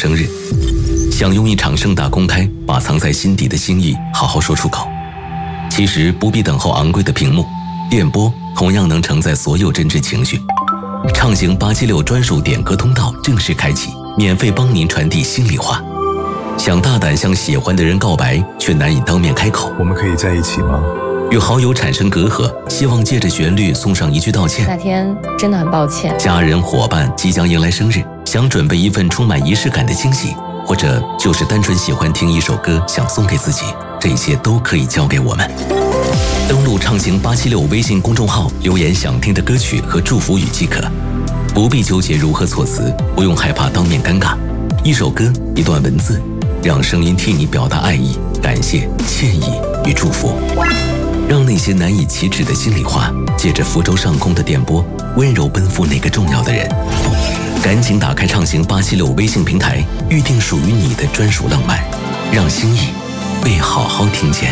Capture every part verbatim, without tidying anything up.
生日，想用一场盛大公开把藏在心底的心意好好说出口。其实不必等候昂贵的屏幕，电波同样能承载所有真挚情绪。畅行八七六专属点歌通道正式开启，免费帮您传递心里话。想大胆向喜欢的人告白，却难以当面开口。 我们可以在一起吗？ 与好友产生隔阂，希望借着旋律送上一句道歉。 那天真的很抱歉。 家人伙伴即将迎来生日，想准备一份充满仪式感的惊喜，或者就是单纯喜欢听一首歌想送给自己，这些都可以交给我们。登录畅行八七六微信公众号，留言想听的歌曲和祝福语即可，不必纠结如何措辞，不用害怕当面尴尬。一首歌，一段文字，让声音替你表达爱意、感谢、歉意与祝福。让那些难以启齿的心里话，借着福州上空的电波，温柔奔赴那个重要的人。赶紧打开畅行八七六微信平台，预定属于你的专属浪漫，让心意被好好听见。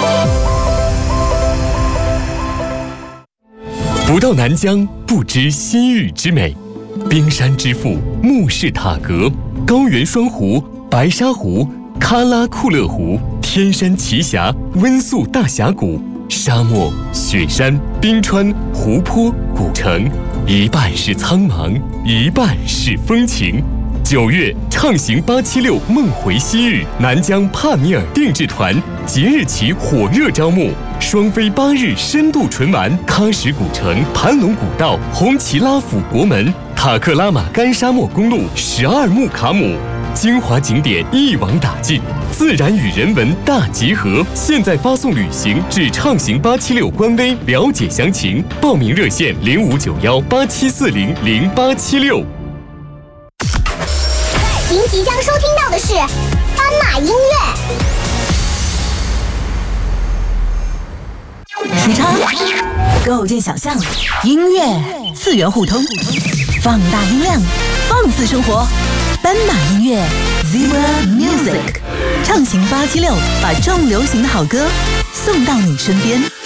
不到南疆，不知西域之美。冰山之父木氏塔格，高原双湖、白沙湖、喀拉库勒湖、天山奇峡、温宿大峡谷。沙漠、雪山、冰川、湖泊、古城，一半是苍茫，一半是风情。九月，畅行八七六梦回西域，南疆帕米尔定制团即日起火热招募，双飞八日深度纯玩喀什古城、盘龙古道、红旗拉府国门、塔克拉玛干沙漠公路、十二木卡姆。精华景点一网打尽，自然与人文大集合。现在发送旅行至畅行八七六官微了解详情，报名热线零五九幺八七四零零八七六。 您即将收听到的是斑马音乐。时差构建想象，音乐次元互通，放大音量，放肆生活。斑马音乐 Zebra Music， 畅行八七六，把重流行的好歌送到你身边。